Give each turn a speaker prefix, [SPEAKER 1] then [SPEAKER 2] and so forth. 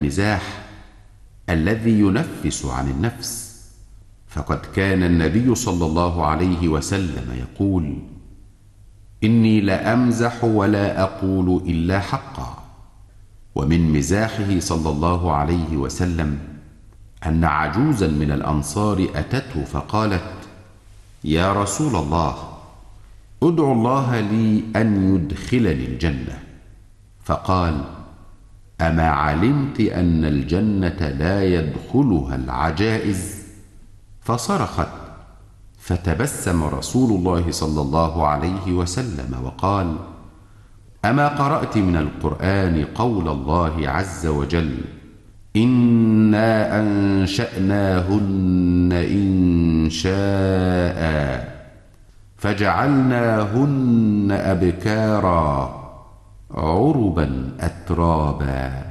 [SPEAKER 1] المزاح الذي ينفس عن النفس، فقد كان النبي صلى الله عليه وسلم يقول: إني لأمزح ولا أقول إلا حقا. ومن مزاحه صلى الله عليه وسلم أن عجوزا من الأنصار أتته فقالت: يا رسول الله، ادعو الله لي أن يدخلني الجنة. فقال: أما علمت أن الجنة لا يدخلها العجائز؟ فصرخت، فتبسم رسول الله صلى الله عليه وسلم وقال: أما قرأت من القرآن قول الله عز وجل: إنا أنشأناهن إنشاء فجعلناهن أبكارا عربا أترابا.